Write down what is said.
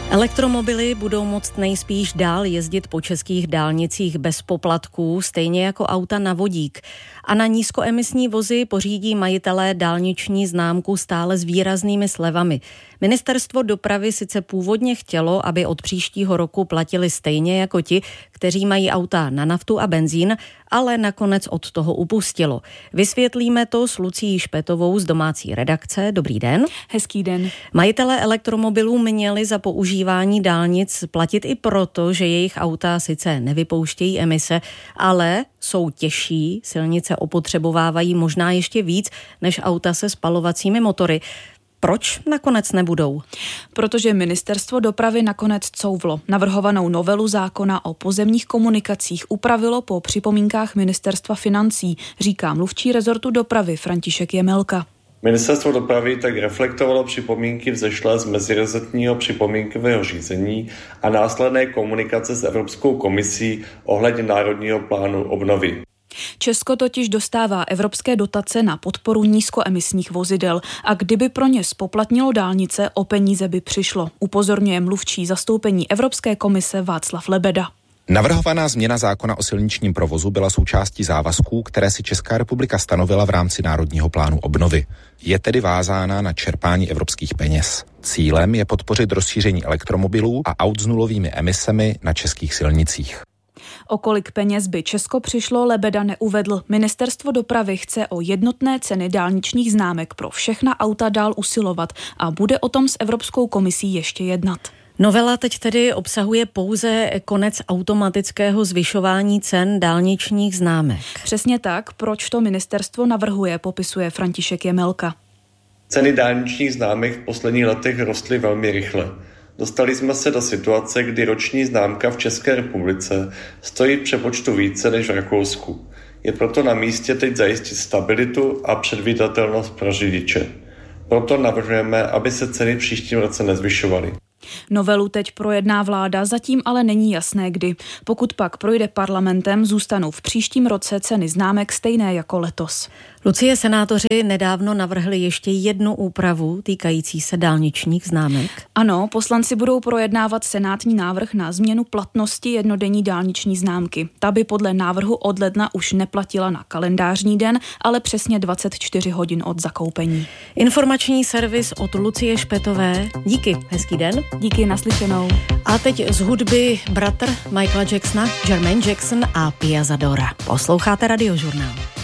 Elektromobily budou moct nejspíš dál jezdit po českých dálnicích bez poplatků, stejně jako auta na vodík. A na nízkoemisní vozy pořídí majitelé dálniční známku stále s výraznými slevami. Ministerstvo dopravy sice původně chtělo, aby od příštího roku platili stejně jako ti, kteří mají auta na naftu a benzín, ale nakonec od toho upustilo. Vysvětlíme to s Lucií Špetovou z domácí redakce. Dobrý den. Hezký den. Majitelé elektromobilů měli za používání dálnic platit i proto, že jejich auta sice nevypouštějí emise, ale jsou těžší, silnice opotřebovávají možná ještě víc než auta se spalovacími motory. Proč nakonec nebudou? Protože ministerstvo dopravy nakonec couvlo. Navrhovanou novelu zákona o pozemních komunikacích upravilo po připomínkách ministerstva financí, říká mluvčí rezortu dopravy František Jemelka. Ministerstvo dopravy tak reflektovalo připomínky vzešlé z mezirezortního připomínkového řízení a následné komunikace s Evropskou komisí ohledně Národního plánu obnovy. Česko totiž dostává evropské dotace na podporu nízkoemisních vozidel a kdyby pro ně spoplatnilo dálnice, o peníze by přišlo, upozorňuje mluvčí zastoupení Evropské komise Václav Lebeda. Navrhovaná změna zákona o silničním provozu byla součástí závazků, které si Česká republika stanovila v rámci Národního plánu obnovy. Je tedy vázána na čerpání evropských peněz. Cílem je podpořit rozšíření elektromobilů a aut s nulovými emisemi na českých silnicích. O kolik peněz by Česko přišlo, Lebeda neuvedl. Ministerstvo dopravy chce o jednotné ceny dálničních známek pro všechna auta dál usilovat a bude o tom s Evropskou komisí ještě jednat. Novela teď tedy obsahuje pouze konec automatického zvyšování cen dálničních známek. Přesně tak, proč to ministerstvo navrhuje, popisuje František Jemelka. Ceny dálničních známek v posledních letech rostly velmi rychle. Dostali jsme se do situace, kdy roční známka v České republice stojí v přepočtu více než v Rakousku. Je proto na místě teď zajistit stabilitu a předvídatelnost pro řidiče. Proto navrhujeme, aby se ceny v příštím roce nezvyšovaly. Novelu teď projedná vláda, zatím ale není jasné kdy. Pokud pak projde parlamentem, zůstanou v příštím roce ceny známek stejné jako letos. Lucie, senátoři nedávno navrhli ještě jednu úpravu týkající se dálničních známek. Ano, poslanci budou projednávat senátní návrh na změnu platnosti jednodenní dálniční známky. Ta by podle návrhu od ledna už neplatila na kalendářní den, ale přesně 24 hodin od zakoupení. Informační servis od Lucie Špetové. Díky, hezký den. Díky, naslyšenou. A teď z hudby bratr Michaela Jacksona, Jermaine Jackson a Pia Zadora. Posloucháte Radiožurnál.